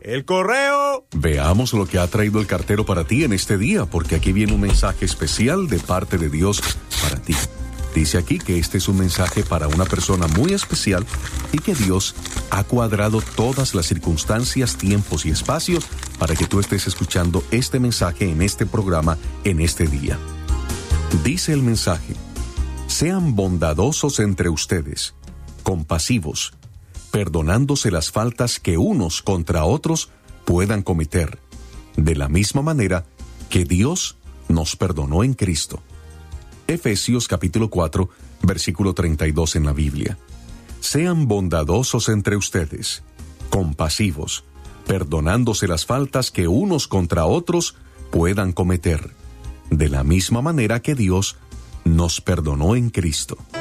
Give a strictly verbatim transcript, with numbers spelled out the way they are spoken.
¡El correo! Veamos lo que ha traído el cartero para ti en este día, porque aquí viene un mensaje especial de parte de Dios para ti. Dice aquí que este es un mensaje para una persona muy especial y que Dios ha cuadrado todas las circunstancias, tiempos y espacios para que tú estés escuchando este mensaje en este programa en este día. Dice el mensaje: sean bondadosos entre ustedes, compasivos, perdonándose las faltas que unos contra otros puedan cometer, de la misma manera que Dios nos perdonó en Cristo. Efesios capítulo cuatro, versículo treinta y dos en la Biblia. Sean bondadosos entre ustedes, compasivos, perdonándose las faltas que unos contra otros puedan cometer, de la misma manera que Dios nos perdonó en Cristo.